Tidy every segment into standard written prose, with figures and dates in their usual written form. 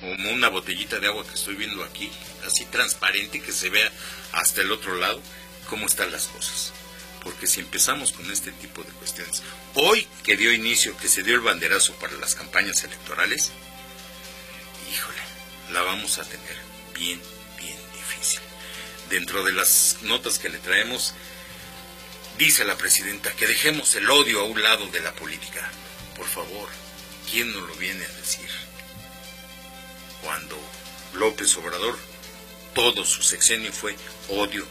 como una botellita de agua que estoy viendo aquí, así transparente, que se vea hasta el otro lado cómo están las cosas. Porque si empezamos con este tipo de cuestiones, hoy que dio inicio, que se dio el banderazo para las campañas electorales, híjole, la vamos a tener bien difícil. Dentro de las notas que le traemos, dice la presidenta que dejemos el odio a un lado de la política. Por favor, ¿quién nos lo viene a decir? Cuando López Obrador, todo su sexenio fue odio.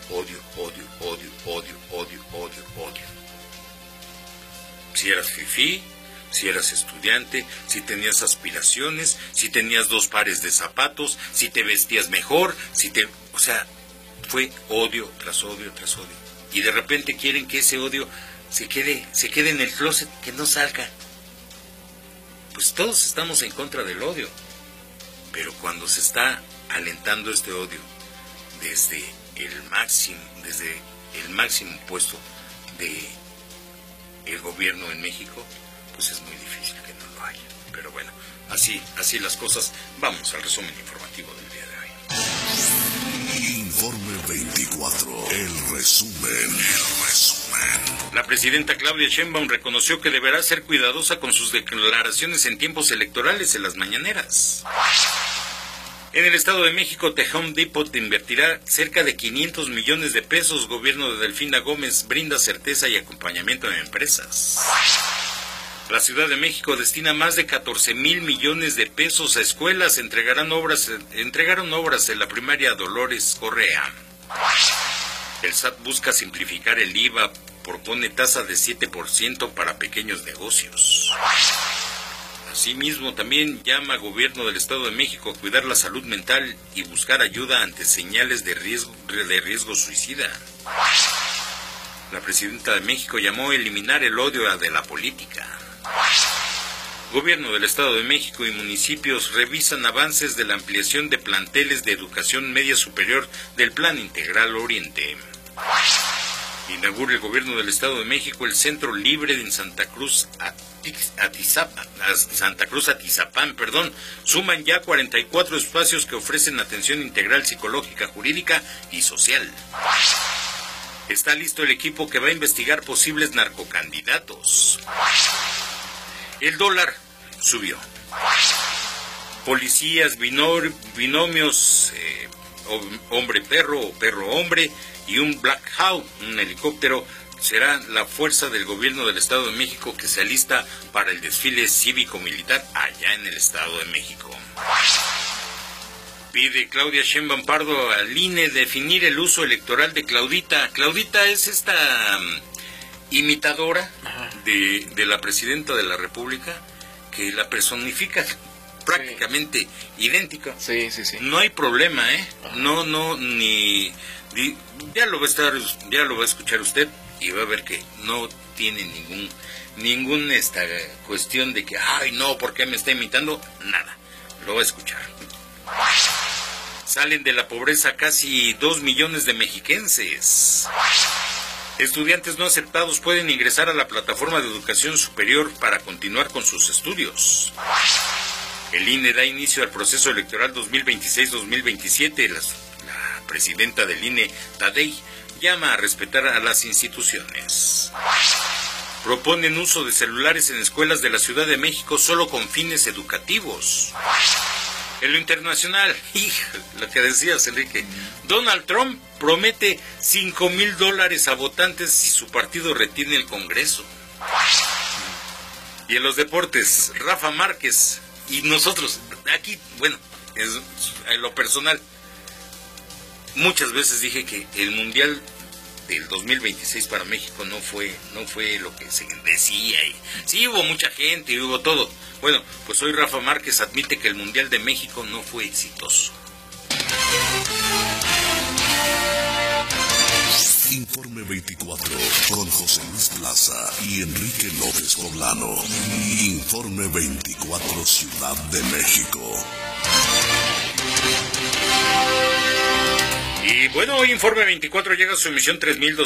Si eras fifí, si eras estudiante, si tenías aspiraciones, si tenías 2 pares de zapatos, si te vestías mejor, o sea, fue odio tras odio. Y de repente quieren que ese odio se quede en el closet, que no salga. Pues todos estamos en contra del odio. Pero cuando se está alentando este odio desde el máximo puesto de el gobierno en México, pues es muy difícil que no lo haya. Pero bueno, así las cosas. Vamos al resumen informativo del día de hoy. Informe 24, el resumen. La presidenta Claudia Sheinbaum reconoció que deberá ser cuidadosa con sus declaraciones en tiempos electorales en las mañaneras. En el Estado de México, The Home Depot invertirá cerca de 500 millones de pesos. Gobierno de Delfina Gómez brinda certeza y acompañamiento a empresas. La Ciudad de México destina más de 14,000 millones de pesos a escuelas. Entregaron obras en la primaria Dolores Correa. El SAT busca simplificar el IVA, propone tasa de 7% para pequeños negocios. Asimismo, también llama al gobierno del Estado de México a cuidar la salud mental y buscar ayuda ante señales de riesgo suicida. La presidenta de México llamó a eliminar el odio de la política. Gobierno del Estado de México y municipios revisan avances de la ampliación de planteles de educación media superior del Plan Integral Oriente. Inaugura el Gobierno del Estado de México el Centro Libre en Santa Cruz Atizapán. Suman ya 44 espacios que ofrecen atención integral psicológica, jurídica y social. Está listo el equipo que va a investigar posibles narcocandidatos. El dólar subió. Policías, binomios, hombre-perro o perro-hombre y un Black Hawk, un helicóptero, será la fuerza del gobierno del Estado de México que se alista para el desfile cívico-militar allá en el Estado de México. Pide Claudia Sheinbaum Pardo al INE definir el uso electoral de Claudita. Claudita es esta imitadora de la presidenta de la República, que la personifica prácticamente idéntica. Sí. No hay problema, ya lo va a escuchar usted y va a ver que no tiene ninguna cuestión de que, no, ¿por qué me está imitando? Nada, lo va a escuchar. Salen de la pobreza casi 2 millones de mexiquenses. Estudiantes no aceptados pueden ingresar a la plataforma de educación superior para continuar con sus estudios. El INE da inicio al proceso electoral 2026-2027. La presidenta del INE, Tadei, llama a respetar a las instituciones. Proponen uso de celulares en escuelas de la Ciudad de México solo con fines educativos. En lo internacional, lo que decías, Enrique, Donald Trump promete $5,000 a votantes si su partido retiene el Congreso. Y en los deportes, Rafa Márquez y nosotros, aquí, en lo personal, muchas veces dije que el Mundial del 2026 para México no fue lo que se decía. Y sí, hubo mucha gente y hubo todo. Bueno, pues hoy Rafa Márquez admite que el Mundial de México no fue exitoso. Informe 24 con José Luis Plaza y Enrique López Poblano. Informe 24 Ciudad de México. Y bueno, hoy Informe 24 llega a su emisión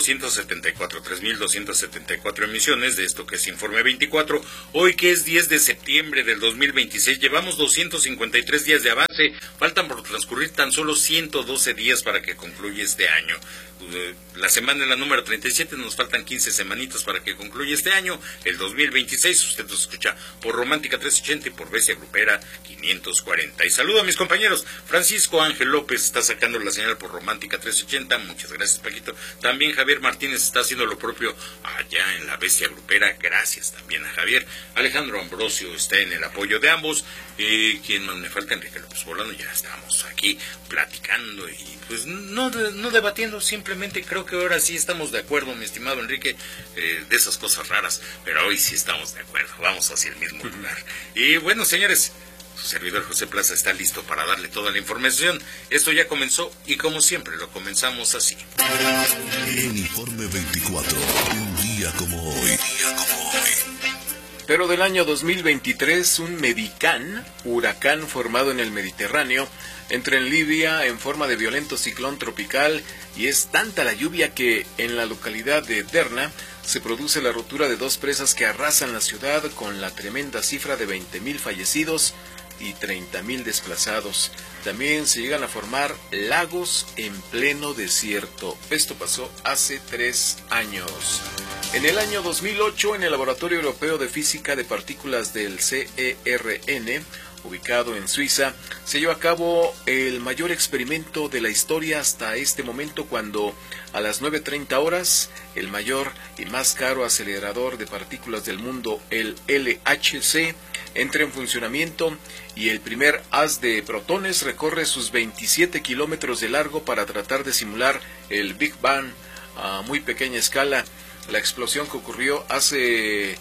3,274 emisiones de esto que es Informe 24. Hoy que es 10 de septiembre del 2026, llevamos 253 días de avance. 2014. Faltan por transcurrir tan solo 112 días para que concluya este año. La semana es la número 37, nos faltan 15 semanitas para que concluya este año, el 2026. Usted nos escucha por Romántica 380 y por Bestia Grupera 540. Y saludo a mis compañeros. Francisco Ángel López está sacando la señal por Romántica 380. Muchas gracias, Paquito. También Javier Martínez está haciendo lo propio allá en la Bestia Grupera. Gracias también a Javier. Alejandro Ambrosio está en el apoyo de ambos. ¿Quién más me falta? Enrique López Bolano. Ya estamos aquí platicando y pues no debatiendo, simplemente creo que ahora sí estamos de acuerdo, mi estimado Enrique, de esas cosas raras, pero hoy sí estamos de acuerdo, vamos hacia el mismo lugar. Y bueno, señores, su servidor José Plaza está listo para darle toda la información. Esto ya comenzó y como siempre lo comenzamos así. En Informe 24, un día como hoy. Pero del año 2023, un Medicán, huracán formado en el Mediterráneo, entra en Libia en forma de violento ciclón tropical y es tanta la lluvia que en la localidad de Derna se produce la rotura de 2 presas que arrasan la ciudad con la tremenda cifra de 20,000 fallecidos y 30,000 desplazados. También se llegan a formar lagos en pleno desierto. Esto pasó hace 3 años. En el año 2008, en el Laboratorio Europeo de Física de Partículas del CERN, ubicado en Suiza, se llevó a cabo el mayor experimento de la historia hasta este momento, cuando a las 9:30 horas, el mayor y más caro acelerador de partículas del mundo, el LHC, entra en funcionamiento y el primer haz de protones recorre sus 27 kilómetros de largo para tratar de simular el Big Bang a muy pequeña escala. La explosión que ocurrió hace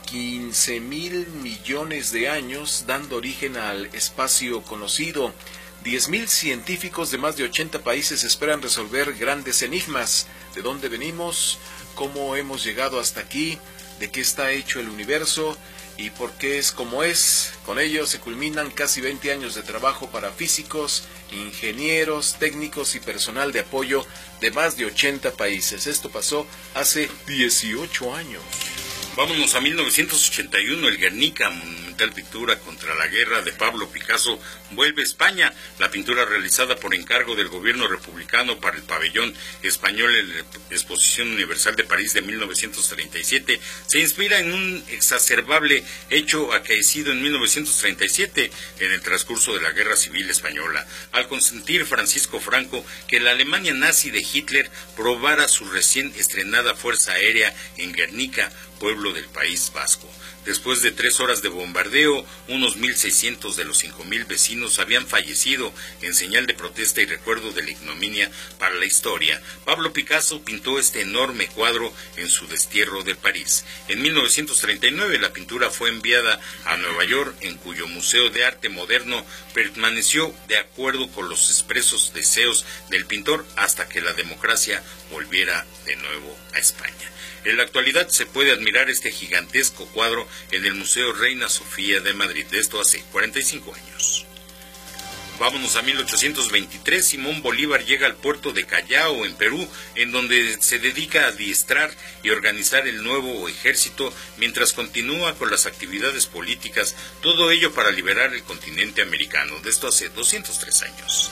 15,000 millones de años, dando origen al espacio conocido. 10,000 científicos de más de 80 países esperan resolver grandes enigmas. ¿De dónde venimos? ¿Cómo hemos llegado hasta aquí? ¿De qué está hecho el universo? ¿Y por qué es como es? Con ello se culminan casi 20 años de trabajo para físicos, ingenieros, técnicos y personal de apoyo de más de 80 países. Esto pasó hace 18 años. Vámonos a 1981, el Guernica, monumental pintura contra la guerra de Pablo Picasso, vuelve a España. La pintura, realizada por encargo del gobierno republicano para el pabellón español en la Exposición Universal de París de 1937, se inspira en un exacerbable hecho acaecido en 1937 en el transcurso de la Guerra Civil Española, al consentir Francisco Franco que la Alemania nazi de Hitler probara su recién estrenada Fuerza Aérea en Guernica, pueblo del País Vasco. Después de 3 horas de bombardeo, unos 1,600 de los 5,000 vecinos habían fallecido en señal de protesta y recuerdo de la ignominia para la historia. Pablo Picasso pintó este enorme cuadro en su destierro de París. En 1939 la pintura fue enviada a Nueva York, en cuyo Museo de Arte Moderno permaneció de acuerdo con los expresos deseos del pintor hasta que la democracia volviera de nuevo a España. En la actualidad se puede admirar este gigantesco cuadro en el Museo Reina Sofía de Madrid, de esto hace 45 años. Vámonos a 1823, Simón Bolívar llega al puerto de Callao, en Perú, en donde se dedica a adiestrar y organizar el nuevo ejército, mientras continúa con las actividades políticas, todo ello para liberar el continente americano, de esto hace 203 años.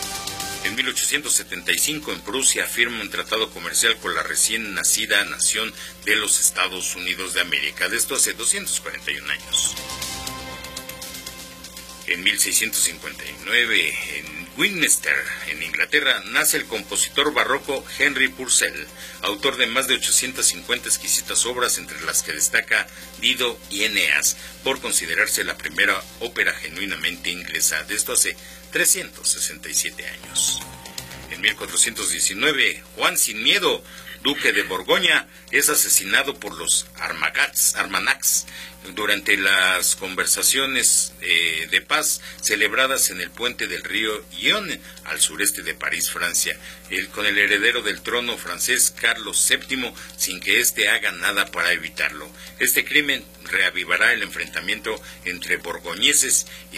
En 1875, en Prusia, firma un tratado comercial con la recién nacida nación de los Estados Unidos de América, de esto hace 241 años. En 1659, en Winchester, en Inglaterra, nace el compositor barroco Henry Purcell, autor de más de 850 exquisitas obras, entre las que destaca Dido y Eneas, por considerarse la primera ópera genuinamente inglesa, de esto hace 367 años. En 1419, Juan Sin Miedo, duque de Borgoña, es asesinado por los Armagnacs durante las conversaciones de paz celebradas en el puente del río Yonne, al sureste de París, Francia, con el heredero del trono francés, Carlos VII, sin que éste haga nada para evitarlo. Este crimen reavivará el enfrentamiento entre borgoñeses y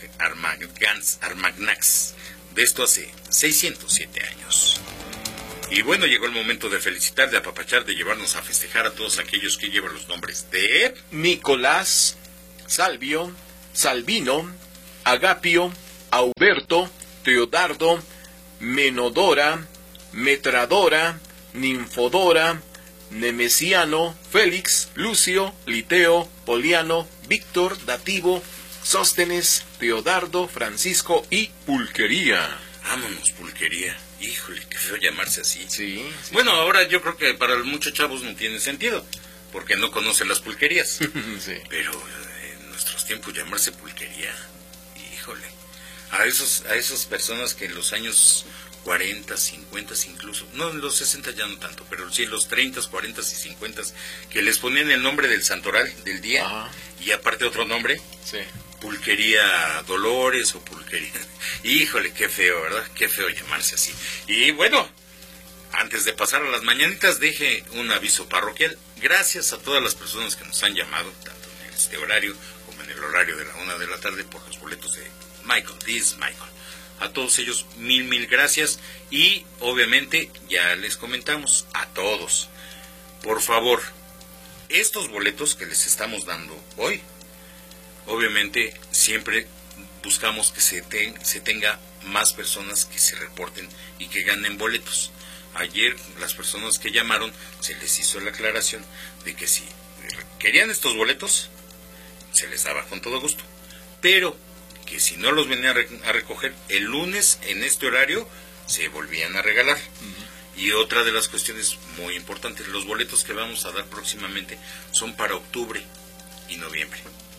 Armagnacs, de esto hace 607 años. Y bueno, llegó el momento de felicitar, de apapachar, de llevarnos a festejar a todos aquellos que llevan los nombres de Nicolás, Salvio, Salvino, Agapio, Auberto, Teodardo, Menodora, Metradora, Ninfodora, Nemesiano, Félix, Lucio, Liteo, Poliano, Víctor, Dativo, Sóstenes, Teodardo, Francisco y Pulquería. Vámonos, Pulquería. Híjole, qué feo llamarse así. Sí. Bueno, ahora yo creo que para muchos chavos no tiene sentido, porque no conocen las pulquerías. Sí. Pero en nuestros tiempos llamarse Pulquería, híjole. A esas personas que en los años 40, 50 incluso, no en los 60 ya no tanto, pero sí en los 30, 40 y 50, que les ponían el nombre del santoral del día. Ajá. Y aparte otro nombre. Sí. Pulquería Dolores o Pulquería. Híjole, qué feo, ¿verdad? Qué feo llamarse así. Y bueno, antes de pasar a las mañanitas, deje un aviso parroquial. Gracias a todas las personas que nos han llamado, tanto en este horario como en el horario de la 1 de la tarde, por los boletos de Michael, This Michael. A todos ellos, mil gracias. Y obviamente, ya les comentamos, a todos, por favor, estos boletos que les estamos dando hoy, obviamente siempre buscamos que se tenga más personas que se reporten y que ganen boletos. Ayer las personas que llamaron se les hizo la aclaración de que si querían estos boletos se les daba con todo gusto, pero que si no los venían a recoger el lunes en este horario se volvían a regalar. Y otra de las cuestiones muy importantes, los boletos que vamos a dar próximamente son para octubre y noviembre.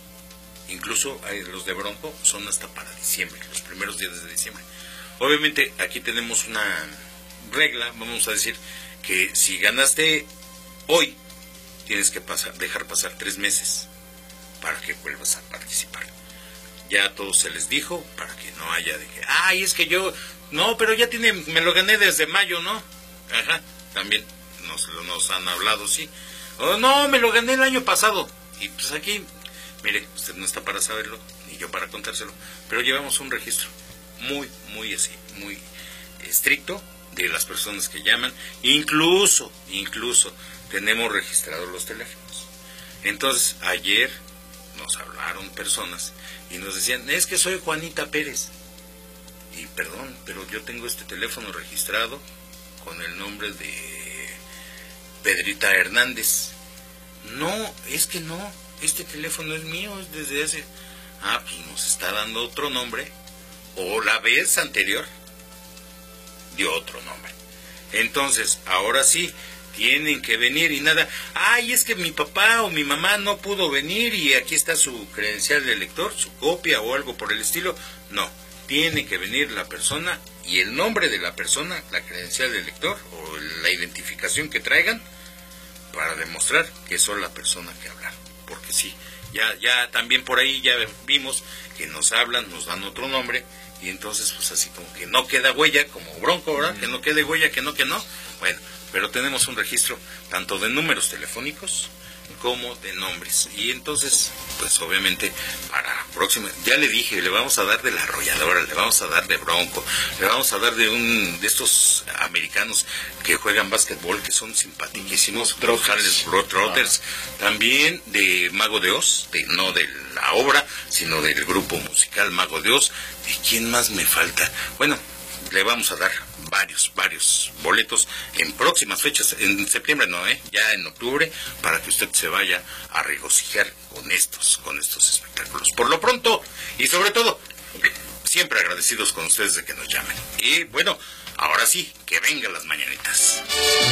Incluso los de Bronco son hasta para diciembre, los primeros días de diciembre. Obviamente aquí tenemos una regla, vamos a decir, que si ganaste hoy, tienes que dejar pasar 3 meses para que vuelvas a participar. Ya a todos se les dijo, para que no haya de que, ay, es que yo, no, pero ya me lo gané desde mayo, ¿no? Ajá, también nos han hablado, sí. Oh, no, me lo gané el año pasado. Y pues aquí... Mire, usted no está para saberlo, ni yo para contárselo, pero llevamos un registro muy estricto de las personas que llaman. Incluso tenemos registrados los teléfonos. Entonces, ayer nos hablaron personas y nos decían, es que soy Juanita Pérez. Y perdón, pero yo tengo este teléfono registrado con el nombre de Pedrita Hernández. No, es que no. Este teléfono es mío, es desde hace... pues nos está dando otro nombre, o la vez anterior dio otro nombre. Entonces, ahora sí, tienen que venir y nada, es que mi papá o mi mamá no pudo venir y aquí está su credencial de lector, su copia o algo por el estilo. No, tiene que venir la persona y el nombre de la persona, la credencial de lector o la identificación que traigan para demostrar que son la persona que hablaron. Porque sí, ya también por ahí ya vimos que nos hablan, nos dan otro nombre, y entonces pues así como que no queda huella, como Bronco, ¿verdad? Que no quede huella, que no. Bueno, pero tenemos un registro tanto de números telefónicos como de nombres. Y entonces, pues obviamente, para la próxima, ya le dije, le vamos a dar de la Arrolladora, le vamos a dar de Bronco, le vamos a dar de estos americanos que juegan básquetbol, que son simpaticísimos, Trotters, también de Mago de Oz, no de la obra, sino del grupo musical Mago de Oz. ¿Y quién más me falta? Bueno, le vamos a dar varios boletos en próximas fechas, en septiembre no, ya en octubre, para que usted se vaya a regocijar con estos espectáculos. Por lo pronto, y sobre todo, siempre agradecidos con ustedes de que nos llamen. Y bueno, ahora sí, que vengan las mañanitas.